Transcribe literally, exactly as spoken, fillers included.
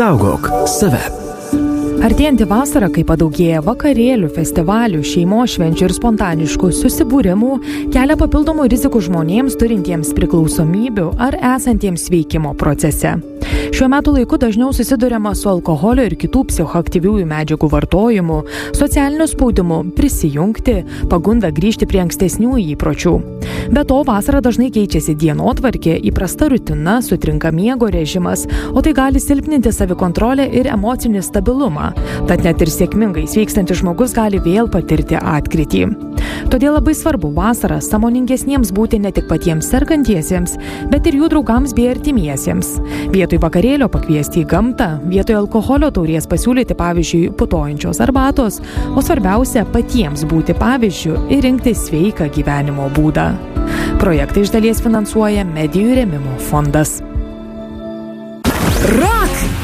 Saugok save. Artėjanti vasara, kai padaugėja vakarėlių, festivalių, šeimos švenčių ir spontaniškų susibūrimų, kelia papildomų rizikų žmonėms turintiems priklausomybių ar esantiems veikimo procese. Šiuo metu laiku dažniau susiduriama su alkoholio ir kitų psichoaktyviųjų medžiagų vartojimu, socialiniu spaudimu, prisijungti, pagunda grįžti prie ankstesnių įpročių. Be to, vasarą dažnai keičiasi dienotvarkė, įprasta rutina, sutrinka miego režimas, o tai gali silpninti savikontrolę ir emocinį stabilumą. Tad net ir sėkmingai sveikstantis žmogus gali vėl patirti atkrytį. Todėl labai svarbu vasarą sąmoningesniems būti ne tik patiems sergantiesiems, bet ir jų draugams bei artimiesiems. Vietoj vakarėlio pakviesti į gamtą, vietoj alkoholio taurės pasiūlyti, pavyzdžiui, putojančios arbatos, o svarbiausia patiems būti pavyzdžiu ir rinkti sveiką gyvenimo būdą. Projektą iš dalies finansuoja Medijų rėmimo fondas. Rock!